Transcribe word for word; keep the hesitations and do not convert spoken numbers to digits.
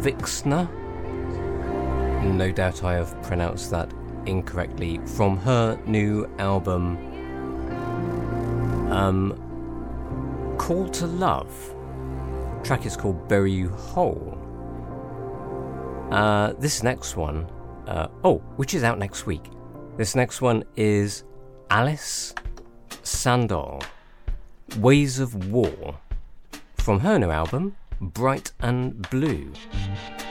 Vixna. No doubt I have pronounced that incorrectly. From her new album, um, Call to Love. The track is called Bury You Whole. Uh, this next one, uh, oh, which is out next week. This next one is Alice Sandol, Ways of War, from her new album, Bright and Blue.